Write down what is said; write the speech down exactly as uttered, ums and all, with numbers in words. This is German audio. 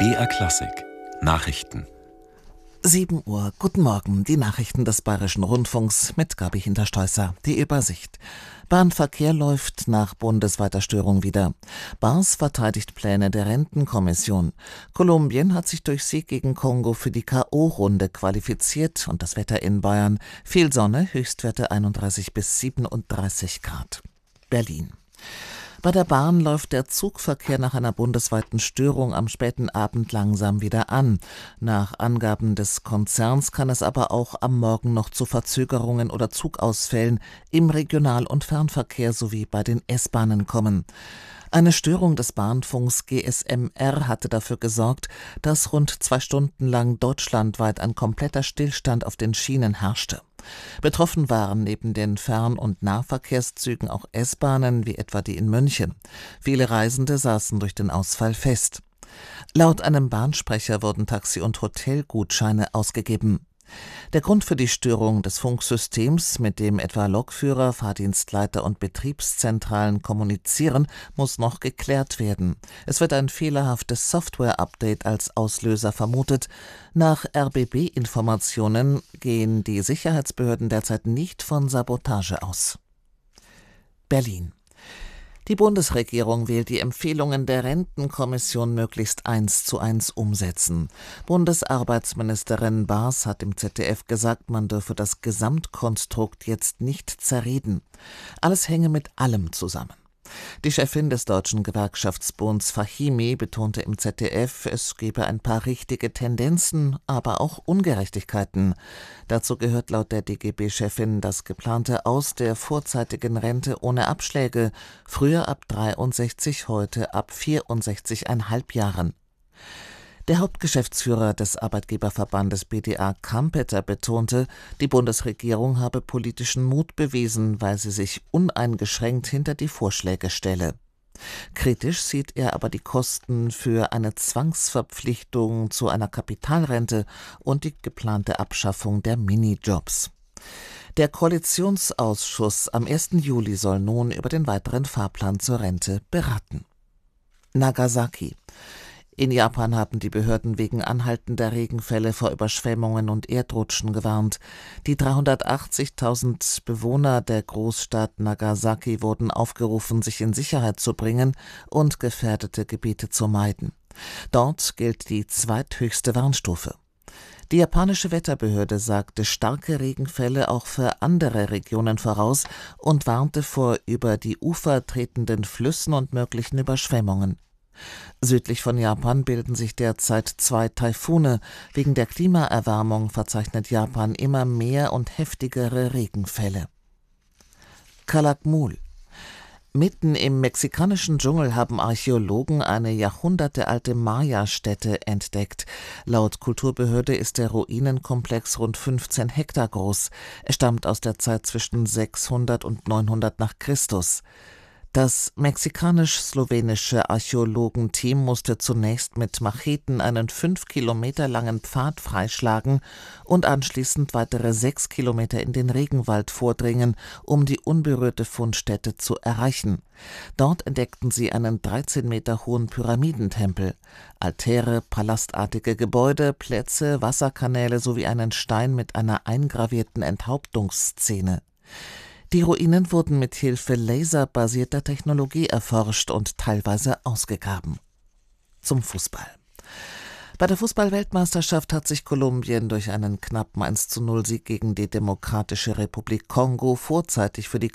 B R Klassik Nachrichten. sieben Uhr, guten Morgen, die Nachrichten des Bayerischen Rundfunks mit Gabi Hinterstoisser. Die Übersicht. Bahnverkehr läuft nach bundesweiter Störung wieder. Bars verteidigt Pläne der Rentenkommission. Kolumbien hat sich durch Sieg gegen Kongo für die K O-Runde qualifiziert und das Wetter in Bayern. Viel Sonne, Höchstwerte einunddreißig bis siebenunddreißig Grad. Berlin. Bei der Bahn läuft der Zugverkehr nach einer bundesweiten Störung am späten Abend langsam wieder an. Nach Angaben des Konzerns kann es aber auch am Morgen noch zu Verzögerungen oder Zugausfällen im Regional- und Fernverkehr sowie bei den S-Bahnen kommen. Eine Störung des Bahnfunks G S M R hatte dafür gesorgt, dass rund zwei Stunden lang deutschlandweit ein kompletter Stillstand auf den Schienen herrschte. Betroffen waren neben den Fern- und Nahverkehrszügen auch S-Bahnen, wie etwa die in München. Viele Reisende saßen durch den Ausfall fest. Laut einem Bahnsprecher wurden Taxi- und Hotelgutscheine ausgegeben. Der Grund für die Störung des Funksystems, mit dem etwa Lokführer, Fahrdienstleiter und Betriebszentralen kommunizieren, muss noch geklärt werden. Es wird ein fehlerhaftes Software-Update als Auslöser vermutet. Nach R B B-Informationen gehen die Sicherheitsbehörden derzeit nicht von Sabotage aus. Berlin. Die Bundesregierung will die Empfehlungen der Rentenkommission möglichst eins zu eins umsetzen. Bundesarbeitsministerin Baas hat im Z D F gesagt, man dürfe das Gesamtkonstrukt jetzt nicht zerreden. Alles hänge mit allem zusammen. Die Chefin des Deutschen Gewerkschaftsbunds Fahimi betonte im Z D F, es gebe ein paar richtige Tendenzen, aber auch Ungerechtigkeiten. Dazu gehört laut der D G B-Chefin das geplante Aus der vorzeitigen Rente ohne Abschläge, früher ab dreiundsechzig, heute ab vierundsechzig Komma fünf Jahren. Der Hauptgeschäftsführer des Arbeitgeberverbandes B D A Kampeter betonte, die Bundesregierung habe politischen Mut bewiesen, weil sie sich uneingeschränkt hinter die Vorschläge stelle. Kritisch sieht er aber die Kosten für eine Zwangsverpflichtung zu einer Kapitalrente und die geplante Abschaffung der Minijobs. Der Koalitionsausschuss am ersten Juli soll nun über den weiteren Fahrplan zur Rente beraten. Nagasaki. In Japan haben die Behörden wegen anhaltender Regenfälle vor Überschwemmungen und Erdrutschen gewarnt. Die dreihundertachtzigtausend Bewohner der Großstadt Nagasaki wurden aufgerufen, sich in Sicherheit zu bringen und gefährdete Gebiete zu meiden. Dort gilt die zweithöchste Warnstufe. Die japanische Wetterbehörde sagte starke Regenfälle auch für andere Regionen voraus und warnte vor über die Ufer tretenden Flüssen und möglichen Überschwemmungen. Südlich von Japan bilden sich derzeit zwei Taifune. Wegen der Klimaerwärmung verzeichnet Japan immer mehr und heftigere Regenfälle. Calakmul. Mitten im mexikanischen Dschungel haben Archäologen eine jahrhundertealte Maya-Stätte entdeckt. Laut Kulturbehörde ist der Ruinenkomplex rund fünfzehn Hektar groß. Er stammt aus der Zeit zwischen sechshundert und neunhundert nach Christus. Das mexikanisch-slowenische Archäologenteam musste zunächst mit Macheten einen fünf Kilometer langen Pfad freischlagen und anschließend weitere sechs Kilometer in den Regenwald vordringen, um die unberührte Fundstätte zu erreichen. Dort entdeckten sie einen dreizehn Meter hohen Pyramidentempel, Altäre, palastartige Gebäude, Plätze, Wasserkanäle sowie einen Stein mit einer eingravierten Enthauptungsszene. Die Ruinen wurden mit Hilfe laserbasierter Technologie erforscht und teilweise ausgegraben. Zum Fußball. Bei der Fußball-Weltmeisterschaft hat sich Kolumbien durch einen knappen eins zu null Sieg gegen die Demokratische Republik Kongo vorzeitig für die